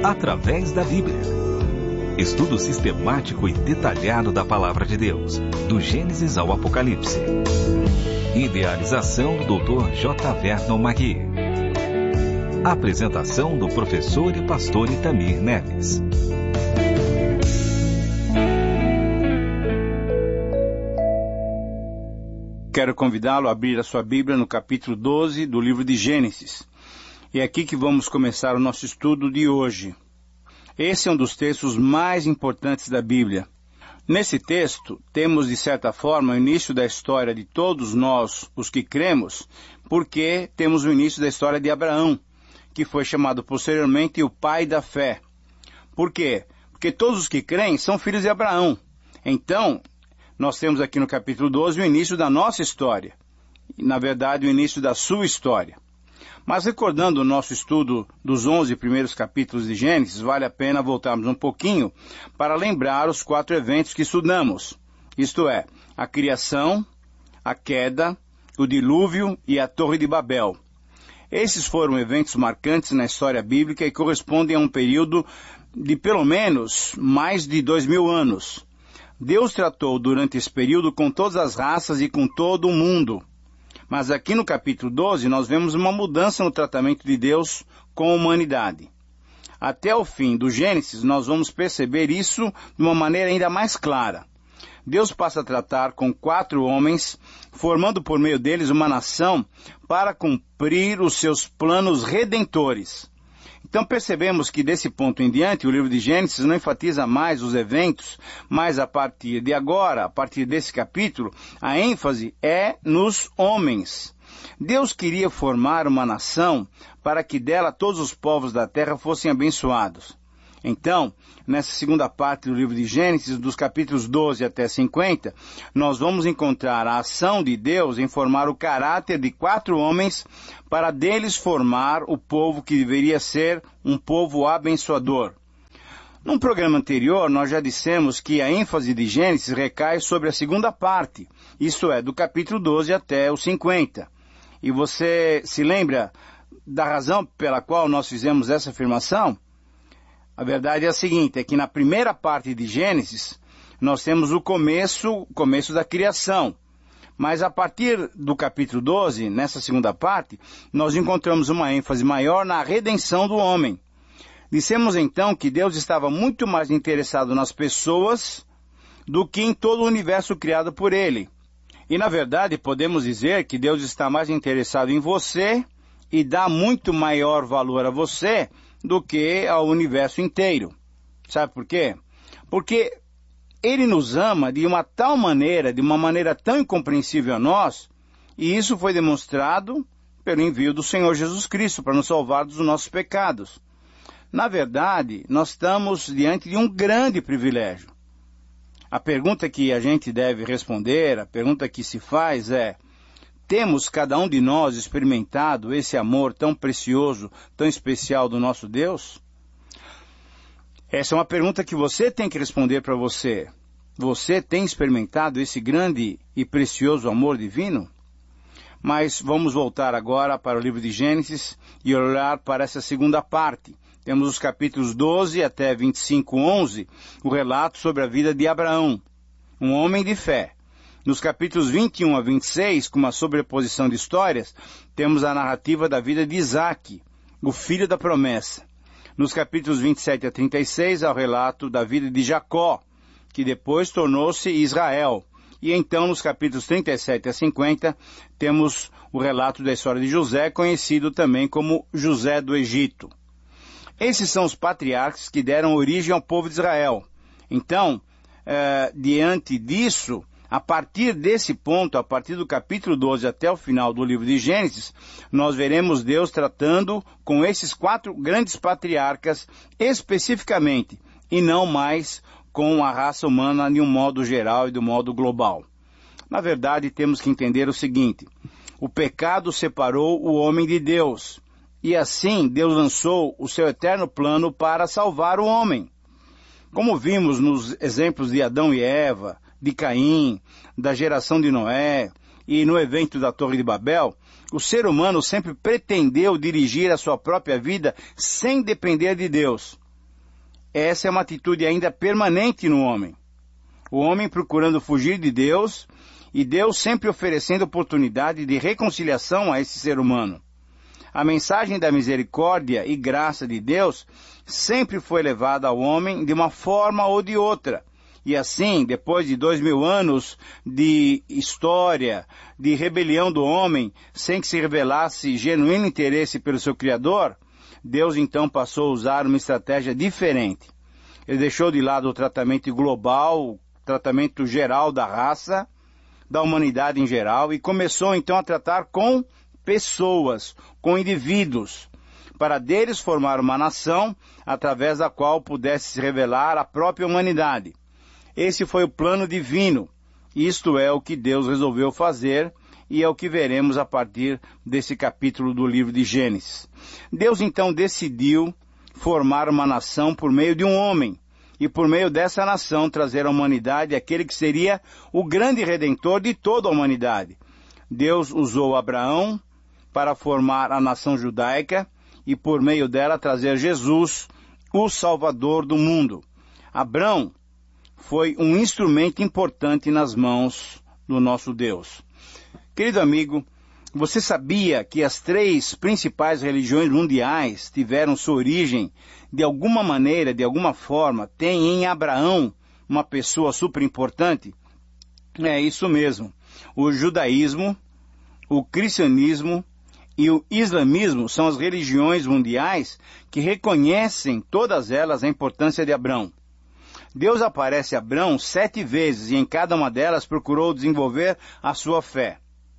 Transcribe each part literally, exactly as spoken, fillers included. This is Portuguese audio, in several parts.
através da Bíblia. Estudo sistemático e detalhado da Palavra de Deus, do Gênesis ao Apocalipse. Idealização do doutor J. Vernon Magui. Apresentação do professor e pastor Itamir Neves. Quero convidá-lo a abrir a sua Bíblia no capítulo doze do livro de Gênesis. E é aqui que vamos começar o nosso estudo de hoje. Esse é um dos textos mais importantes da Bíblia. Nesse texto, temos de certa forma o início da história de todos nós, os que cremos, porque temos o início da história de Abraão, que foi chamado posteriormente o pai da fé. Por quê? Porque todos os que creem são filhos de Abraão. Então, nós temos aqui no capítulo doze o início da nossa história. Na verdade, o início da sua história. Mas recordando o nosso estudo dos onze primeiros capítulos de Gênesis, vale a pena voltarmos um pouquinho para lembrar os quatro eventos que estudamos. Isto é, a criação, a queda, o dilúvio e a Torre de Babel. Esses foram eventos marcantes na história bíblica e correspondem a um período de pelo menos mais de dois mil anos. Deus tratou durante esse período com todas as raças e com todo o mundo. Mas aqui no capítulo doze nós vemos uma mudança no tratamento de Deus com a humanidade. Até o fim do Gênesis nós vamos perceber isso de uma maneira ainda mais clara. Deus passa a tratar com quatro homens, formando por meio deles uma nação para cumprir os seus planos redentores. Então percebemos que desse ponto em diante o livro de Gênesis não enfatiza mais os eventos, mas a partir de agora, a partir desse capítulo, a ênfase é nos homens. Deus queria formar uma nação para que dela todos os povos da terra fossem abençoados. Então, nessa segunda parte do livro de Gênesis, dos capítulos doze até cinquenta, nós vamos encontrar a ação de Deus em formar o caráter de quatro homens para deles formar o povo que deveria ser um povo abençoador. Num programa anterior, nós já dissemos que a ênfase de Gênesis recai sobre a segunda parte, isto é, do capítulo doze até o cinquenta. E você se lembra da razão pela qual nós fizemos essa afirmação? A verdade é a seguinte, é que na primeira parte de Gênesis, nós temos o começo, o começo da criação. Mas a partir do capítulo doze, nessa segunda parte, nós encontramos uma ênfase maior na redenção do homem. Dissemos então que Deus estava muito mais interessado nas pessoas do que em todo o universo criado por Ele. E na verdade podemos dizer que Deus está mais interessado em você e dá muito maior valor a você do que ao universo inteiro. Sabe por quê? Porque Ele nos ama de uma tal maneira, de uma maneira tão incompreensível a nós, e isso foi demonstrado pelo envio do Senhor Jesus Cristo para nos salvar dos nossos pecados. Na verdade, nós estamos diante de um grande privilégio. A pergunta que a gente deve responder, a pergunta que se faz é: temos cada um de nós experimentado esse amor tão precioso, tão especial do nosso Deus? Essa é uma pergunta que você tem que responder para você. Você tem experimentado esse grande e precioso amor divino? Mas vamos voltar agora para o livro de Gênesis e olhar para essa segunda parte. Temos os capítulos doze até vinte e cinco, onze, o relato sobre a vida de Abraão, um homem de fé. Nos capítulos vinte e um a vinte e seis, com uma sobreposição de histórias, temos a narrativa da vida de Isaque, o filho da promessa. Nos capítulos vinte e sete a trinta e seis, há o relato da vida de Jacó, que depois tornou-se Israel. E então, nos capítulos trinta e sete a cinquenta, temos o relato da história de José, conhecido também como José do Egito. Esses são os patriarcas que deram origem ao povo de Israel. Então, eh, diante disso, a partir desse ponto, a partir do capítulo doze até o final do livro de Gênesis, nós veremos Deus tratando com esses quatro grandes patriarcas especificamente, e não mais com a raça humana de um modo geral e de um modo global. Na verdade, temos que entender o seguinte: o pecado separou o homem de Deus, e assim Deus lançou o seu eterno plano para salvar o homem. Como vimos nos exemplos de Adão e Eva, de Caim, da geração de Noé e no evento da Torre de Babel, o ser humano sempre pretendeu dirigir a sua própria vida sem depender de Deus. essa é uma atitude ainda permanente no homem. O homem procurando fugir de Deus e Deus sempre oferecendo oportunidade de reconciliação a esse ser humano. A mensagem da misericórdia e graça de Deus sempre foi levada ao homem de uma forma ou de outra. E assim, depois de dois mil anos de história, de rebelião do homem, sem que se revelasse genuíno interesse pelo seu Criador, Deus então passou a usar uma estratégia diferente. Ele deixou de lado o tratamento global, o tratamento geral da raça, da humanidade em geral, e começou então a tratar com pessoas, com indivíduos, para deles formar uma nação através da qual pudesse se revelar a própria humanidade. Esse foi o plano divino. Isto é o que Deus resolveu fazer e é o que veremos a partir desse capítulo do livro de Gênesis. Deus então decidiu formar uma nação por meio de um homem e por meio dessa nação trazer à humanidade aquele que seria o grande redentor de toda a humanidade. Deus usou Abraão para formar a nação judaica e por meio dela trazer Jesus, o Salvador do mundo. Abraão foi um instrumento importante nas mãos do nosso Deus. Querido amigo, você sabia que as três principais religiões mundiais tiveram sua origem, de alguma maneira, de alguma forma, tem em Abraão uma pessoa super importante? É isso mesmo. O judaísmo, o cristianismo e o islamismo são as religiões mundiais que reconhecem todas elas a importância de Abraão. Deus aparece a Abraão sete vezes e em cada uma delas procurou desenvolver a sua fé.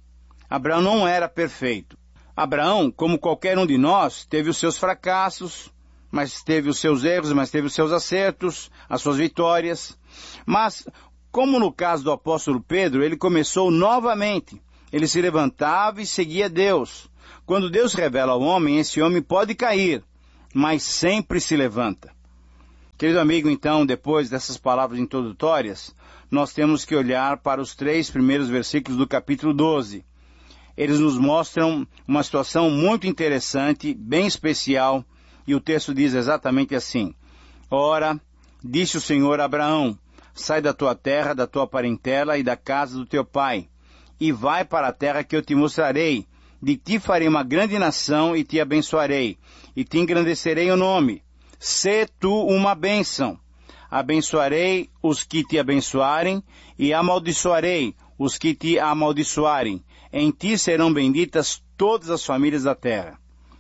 Abraão não era perfeito. Abraão, como qualquer um de nós, teve os seus fracassos, mas teve os seus erros, mas teve os seus acertos, as suas vitórias. Mas, como no caso do apóstolo Pedro, ele começou novamente. Ele se levantava e seguia Deus. Quando Deus revela ao homem, esse homem pode cair, mas sempre se levanta. Querido amigo, então, depois dessas palavras introdutórias, nós temos que olhar para os três primeiros versículos do capítulo doze. Eles nos mostram uma situação muito interessante, bem especial, e o texto diz exatamente assim: Ora, disse o Senhor a Abraão, sai da tua terra, da tua parentela e da casa do teu pai, e vai para a terra que eu te mostrarei. De ti farei uma grande nação e te abençoarei, e te engrandecerei o nome. Sê tu uma bênção. Abençoarei os que te abençoarem, e amaldiçoarei os que te amaldiçoarem. Em ti serão benditas todas as famílias da terra.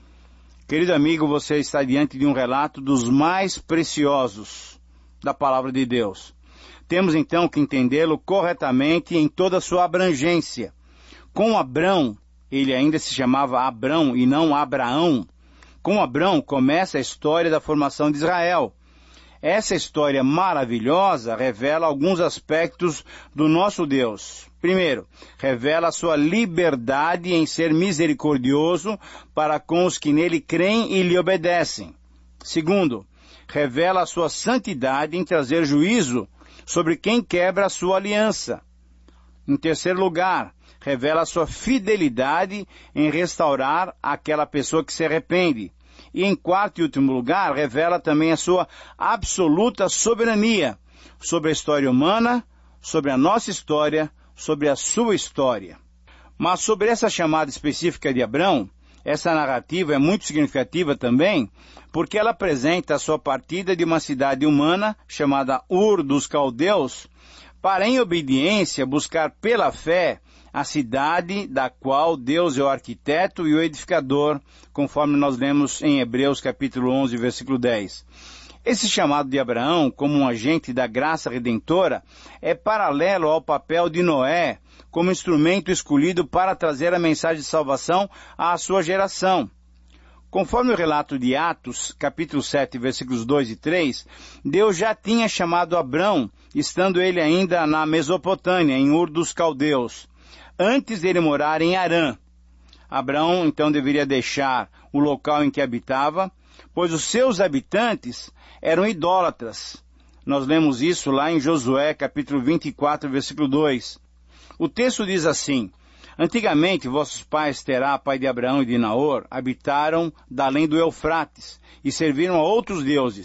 Querido amigo, você está diante de um relato dos mais preciosos da palavra de Deus. Temos então que entendê-lo corretamente em toda a sua abrangência. Com Abrão, ele ainda se chamava Abrão e não Abraão. Com Abrão começa a história da formação de Israel. Essa história maravilhosa revela alguns aspectos do nosso Deus. Primeiro, revela a sua liberdade em ser misericordioso para com os que nele creem e lhe obedecem. Segundo, revela a sua santidade em trazer juízo sobre quem quebra a sua aliança. Em terceiro lugar, revela a sua fidelidade em restaurar aquela pessoa que se arrepende. E em quarto e último lugar, revela também a sua absoluta soberania sobre a história humana, sobre a nossa história, sobre a sua história. Mas sobre essa chamada específica de Abrão, essa narrativa é muito significativa também, porque ela apresenta a sua partida de uma cidade humana, chamada Ur dos Caldeus, para em obediência buscar pela fé a cidade da qual Deus é o arquiteto e o edificador, conforme nós lemos em Hebreus capítulo onze, versículo dez. Esse chamado de Abraão como um agente da graça redentora é paralelo ao papel de Noé como instrumento escolhido para trazer a mensagem de salvação à sua geração. Conforme o relato de Atos, capítulo sete, versículos dois e três, Deus já tinha chamado Abrão, estando ele ainda na Mesopotâmia, em Ur dos Caldeus, antes dele morar em Harã. Abraão, então, deveria deixar o local em que habitava, pois os seus habitantes eram idólatras. Nós lemos isso lá em Josué, capítulo vinte e quatro, versículo dois. O texto diz assim: Antigamente, vossos pais, Terá, pai de Abraão e de Naor, habitaram da além do Eufrates, e serviram a outros deuses.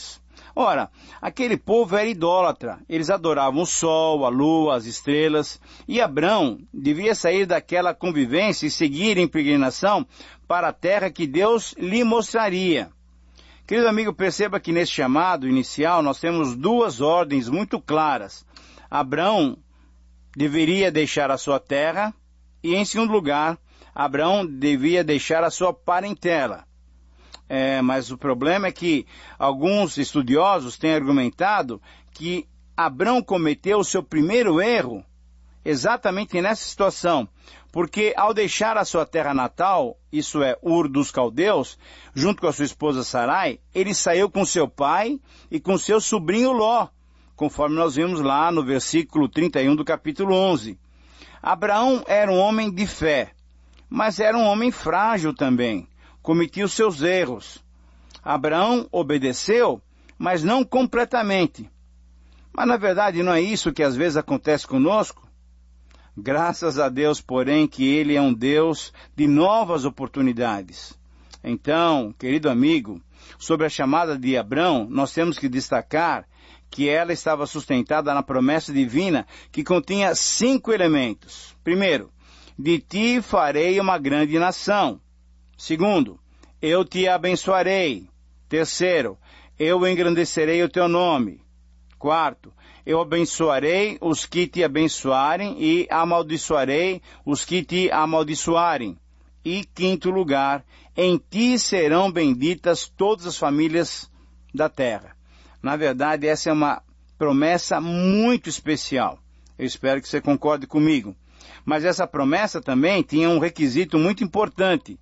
Ora, aquele povo era idólatra, eles adoravam o sol, a lua, as estrelas, e Abrão devia sair daquela convivência e seguir em peregrinação para a terra que Deus lhe mostraria. Querido amigo, perceba que nesse chamado inicial nós temos duas ordens muito claras. Abrão deveria deixar a sua terra e, em segundo lugar, Abrão devia deixar a sua parentela. É, mas o problema é que alguns estudiosos têm argumentado que Abrão cometeu o seu primeiro erro exatamente nessa situação, porque ao deixar a sua terra natal, isso é, Ur dos Caldeus, junto com a sua esposa Sarai, ele saiu com seu pai e com seu sobrinho Ló, conforme nós vimos lá no versículo trinta e um do capítulo onze. Abraão era um homem de fé, mas era um homem frágil também, cometia os seus erros. Abraão obedeceu, mas não completamente. Mas na verdade não é isso que às vezes acontece conosco? Graças a Deus, porém, que Ele é um Deus de novas oportunidades. Então, querido amigo, sobre a chamada de Abrão, nós temos que destacar que ela estava sustentada na promessa divina que continha cinco elementos. Primeiro, de ti farei uma grande nação. Segundo, eu te abençoarei. Terceiro, eu engrandecerei o teu nome. Quarto, eu abençoarei os que te abençoarem e amaldiçoarei os que te amaldiçoarem. E quinto lugar, em ti serão benditas todas as famílias da terra. Na verdade, essa é uma promessa muito especial. Eu espero que você concorde comigo. Mas essa promessa também tinha um requisito muito importante.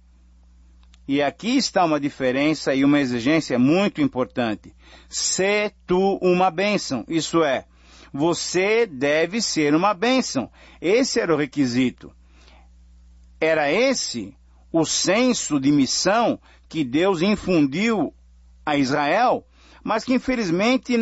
E aqui está uma diferença e uma exigência muito importante. Sê tu uma bênção, isso é, você deve ser uma bênção. Esse era o requisito. Era esse o senso de missão que Deus infundiu a Israel, mas que infelizmente